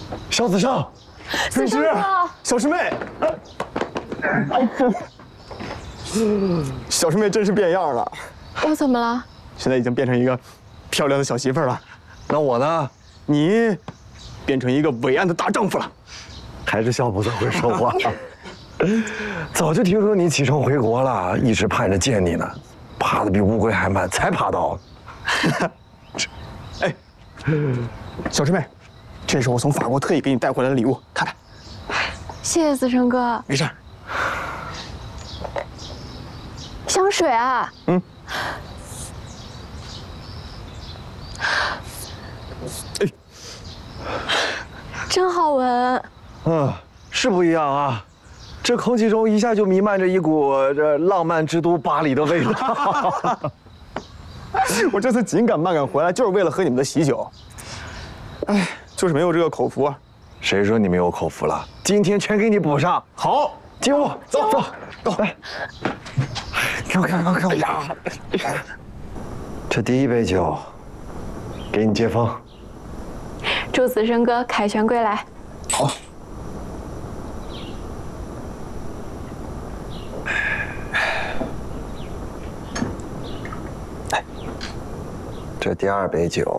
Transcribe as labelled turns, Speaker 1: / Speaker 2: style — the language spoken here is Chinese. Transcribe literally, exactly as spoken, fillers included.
Speaker 1: 小子生，
Speaker 2: 子生哥，
Speaker 3: 小师妹，小师妹真是变样了。
Speaker 2: 我怎么了？
Speaker 3: 现在已经变成一个漂亮的小媳妇儿了。
Speaker 1: 那我呢？
Speaker 3: 你变成一个伟岸的大丈夫了。
Speaker 1: 还是小菩萨会说话。早就听说你启程回国了，一直盼着见你呢，爬得比乌龟还慢，才爬到。
Speaker 3: 哎，小师妹，这是我从法国特意给你带回来的礼物，看看。
Speaker 2: 谢谢子生哥。
Speaker 3: 没事。
Speaker 2: 香水啊。
Speaker 3: 嗯。哎，
Speaker 2: 真好闻。
Speaker 1: 嗯，是不一样啊。这空气中一下就弥漫着一股这浪漫之都巴黎的味道。
Speaker 3: 我这次紧赶慢赶回来，就是为了喝你们的喜酒。哎，就是没有这个口福啊。
Speaker 1: 谁说你没有口福了？今天全给你补上。
Speaker 3: 好，
Speaker 1: 进屋，走走走，来，看我看看看我。哎呀，这第一杯酒，给你接风。
Speaker 2: 祝子生哥凯旋归来。
Speaker 3: 好。
Speaker 1: 这第二杯酒，